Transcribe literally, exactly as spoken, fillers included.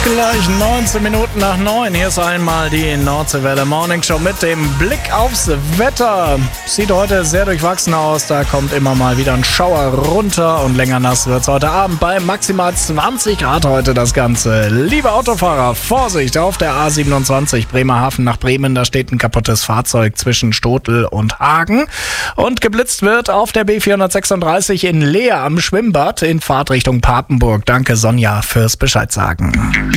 Gleich neunzehn Minuten nach neun. Hier ist einmal die Nordseewelle Morning Show mit dem Blick aufs Wetter. Sieht heute sehr durchwachsen aus. Da kommt immer mal wieder ein Schauer runter und länger nass wird es heute Abend bei maximal zwanzig Grad heute das Ganze. Liebe Autofahrer, Vorsicht auf der A siebenundzwanzig Bremerhaven nach Bremen. Da steht ein kaputtes Fahrzeug zwischen Stotel und Hagen. Und geblitzt wird auf der B vierhundertsechsunddreißig in Leer am Schwimmbad in Fahrtrichtung Papenburg. Danke Sonja fürs Bescheid sagen.